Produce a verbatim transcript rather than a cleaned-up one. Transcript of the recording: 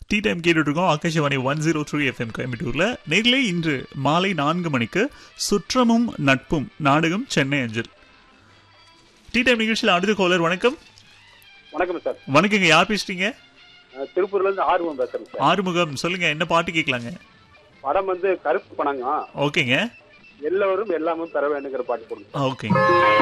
Tea time கேட்டுட்டு இருக்கோம் Akashvani one zero three FM கோயம்புத்தூர்ல. நேரிலே இன்று மாலை நான்கு மணிக்கு சுற்றமும் நட்பும் நாடகம் சென்னை அஞ்சல். டீ டைம் நிகழ்ச்சியில் அடுத்த கோலர். வணக்கம். வணக்கம் சார். வணக்கங்க, யார் பேசுறீங்க? திருப்பூர்ல இருந்து ஆறுமுகம் பேசுறேன் சார். ஆறுமுகம், சொல்லுங்க, என்ன பாட்டு கேட்கலாங்க? படம் வந்து கருப்பு பணங்க. ஓகேங்க. எல்லோரும் எல்லாமும் பெற வேண்டுங்கிற பாட்டு கொடுங்க. ஓகேங்க.